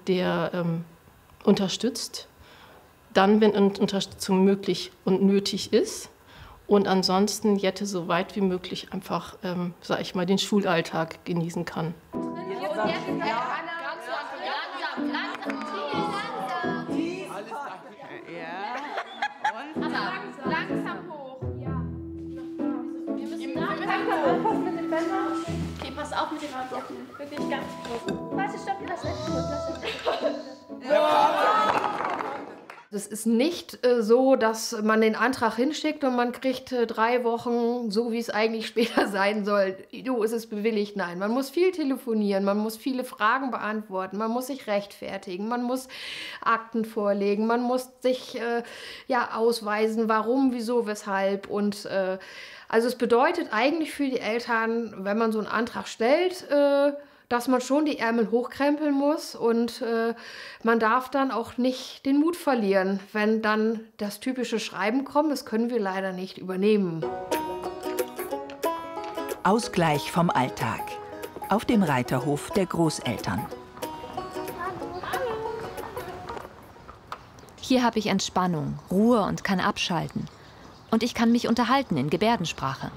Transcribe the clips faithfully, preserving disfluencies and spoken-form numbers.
der ähm, unterstützt, dann, wenn Unterstützung möglich und nötig ist. Und ansonsten Jette so weit wie möglich einfach, ähm, sag ich mal, den Schulalltag genießen kann. Langsam hoch. Ja. Wir müssen langsam hoch mit den Bändern. Okay, pass auf mit den Armsocken. Wirklich ganz groß. Warte, stopp, lass es gut, lass es. Es ist nicht äh, so, dass man den Antrag hinschickt und man kriegt äh, drei Wochen, so wie es eigentlich später sein soll. Du, ist es bewilligt? Nein. Man muss viel telefonieren, man muss viele Fragen beantworten, man muss sich rechtfertigen, man muss Akten vorlegen, man muss sich äh, ja, ausweisen, warum, wieso, weshalb. Und äh, also es bedeutet eigentlich für die Eltern, wenn man so einen Antrag stellt, äh, dass man schon die Ärmel hochkrempeln muss und äh, man darf dann auch nicht den Mut verlieren, wenn dann das typische Schreiben kommt. Das können wir leider nicht übernehmen. Ausgleich vom Alltag auf dem Reiterhof der Großeltern. Hier habe ich Entspannung, Ruhe und kann abschalten. Und ich kann mich unterhalten in Gebärdensprache.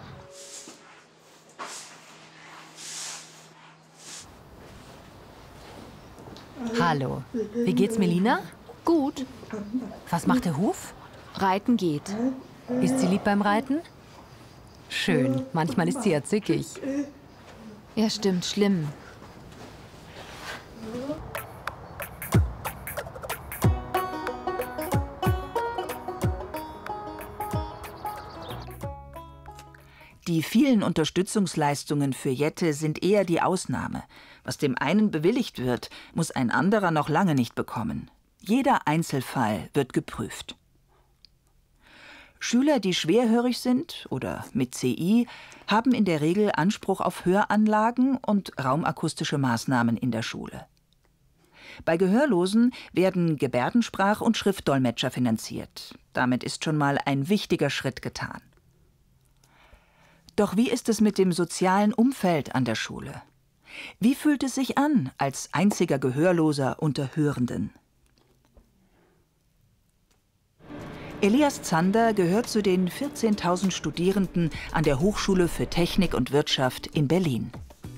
Hallo. Wie geht's Melina? Gut. Was macht der Hof? Reiten geht. Ist sie lieb beim Reiten? Schön. Manchmal ist sie ja zickig. Ja, stimmt, schlimm. Die vielen Unterstützungsleistungen für Jette sind eher die Ausnahme. Was dem einen bewilligt wird, muss ein anderer noch lange nicht bekommen. Jeder Einzelfall wird geprüft. Schüler, die schwerhörig sind oder mit C I, haben in der Regel Anspruch auf Höranlagen und raumakustische Maßnahmen in der Schule. Bei Gehörlosen werden Gebärdensprach- und Schriftdolmetscher finanziert. Damit ist schon mal ein wichtiger Schritt getan. Doch wie ist es mit dem sozialen Umfeld an der Schule? Wie fühlt es sich an als einziger Gehörloser unter Hörenden? Elias Zander gehört zu den vierzehntausend Studierenden an der Hochschule für Technik und Wirtschaft in Berlin.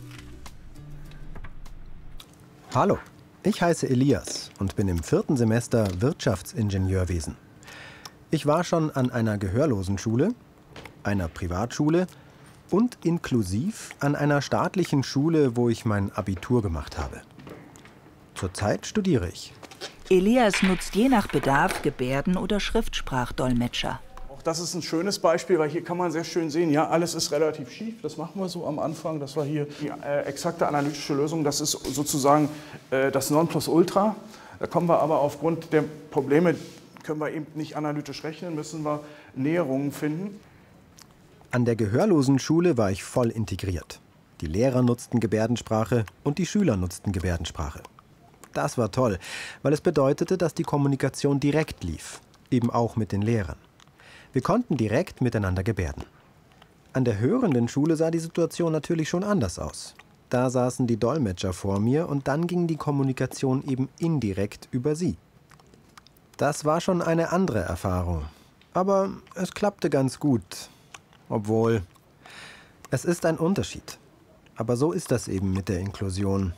Hallo, ich heiße Elias und bin im vierten Semester Wirtschaftsingenieurwesen. Ich war schon an einer Gehörlosenschule, einer Privatschule und inklusiv an einer staatlichen Schule, wo ich mein Abitur gemacht habe. Zurzeit studiere ich. Elias nutzt je nach Bedarf Gebärden- oder Schriftsprachdolmetscher. Auch das ist ein schönes Beispiel, weil hier kann man sehr schön sehen, ja, alles ist relativ schief. Das machen wir so am Anfang. Das war hier die äh, exakte analytische Lösung. Das ist sozusagen äh, das Nonplusultra. Da kommen wir aber aufgrund der Probleme, können wir eben nicht analytisch rechnen, müssen wir Näherungen finden. An der Gehörlosenschule war ich voll integriert. Die Lehrer nutzten Gebärdensprache und die Schüler nutzten Gebärdensprache. Das war toll, weil es bedeutete, dass die Kommunikation direkt lief, eben auch mit den Lehrern. Wir konnten direkt miteinander gebärden. An der Hörendenschule sah die Situation natürlich schon anders aus. Da saßen die Dolmetscher vor mir und dann ging die Kommunikation eben indirekt über sie. Das war schon eine andere Erfahrung. Aber es klappte ganz gut. Obwohl, es ist ein Unterschied. Aber so ist das eben mit der Inklusion.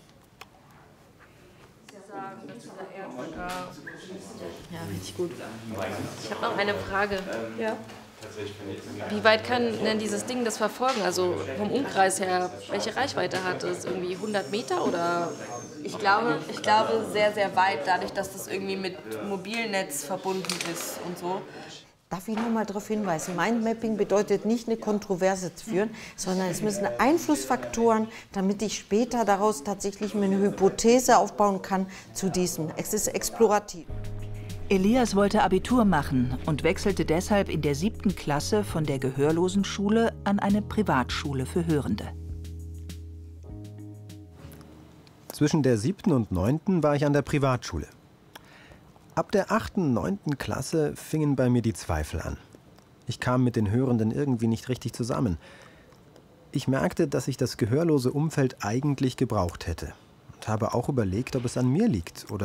Ja, richtig gut. Ich habe noch eine Frage. Ja. Wie weit kann denn dieses Ding das verfolgen? Also vom Umkreis her, welche Reichweite hat es? Irgendwie hundert Meter oder? Ich glaube, ich glaube sehr, sehr weit, dadurch, dass das irgendwie mit Mobilnetz verbunden ist und so. Darf ich noch mal darauf hinweisen, Mindmapping bedeutet nicht eine Kontroverse zu führen, sondern es müssen Einflussfaktoren, damit ich später daraus tatsächlich eine Hypothese aufbauen kann zu diesem. Es ist explorativ. Elias wollte Abitur machen und wechselte deshalb in der siebten Klasse von der Gehörlosenschule an eine Privatschule für Hörende. Zwischen der siebten und neunten war ich an der Privatschule. Ab der achten, neunten Klasse fingen bei mir die Zweifel an. Ich kam mit den Hörenden irgendwie nicht richtig zusammen. Ich merkte, dass ich das gehörlose Umfeld eigentlich gebraucht hätte und habe auch überlegt, ob es an mir liegt oder